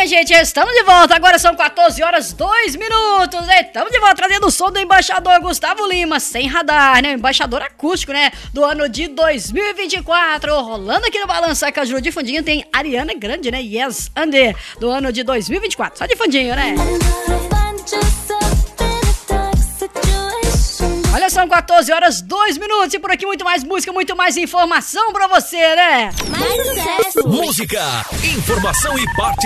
gente, estamos de volta. Agora são 14 horas 2 minutos. Estamos de volta trazendo o som do embaixador Gustavo Lima, sem radar, né? Embaixador acústico, né? Do ano de 2024. Rolando aqui no Balança Caju de fundinho tem Ariana Grande, né? Yes, Under, do ano de 2024. Só de fundinho, né? Olha, são 14 horas 2 minutos e por aqui muito mais música, muito mais informação pra você, né? Mais sucesso! Música, informação e participação.